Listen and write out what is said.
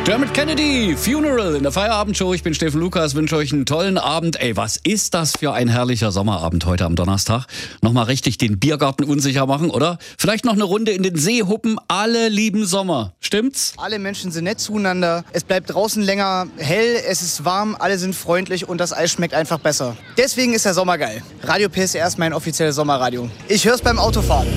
Dermot Kennedy, Funeral in der Feierabendshow. Ich bin Steffen Lukas, wünsche euch einen tollen Abend. Ey, was ist das für ein herrlicher Sommerabend heute am Donnerstag? Nochmal richtig den Biergarten unsicher machen, oder? Vielleicht noch eine Runde in den Seehuppen. Alle lieben Sommer. Stimmt's? Alle Menschen sind nett zueinander. Es bleibt draußen länger hell, es ist warm, alle sind freundlich und das Eis schmeckt einfach besser. Deswegen ist der Sommer geil. Radio PSR ist mein offizielles Sommerradio. Ich hör's beim Autofahren.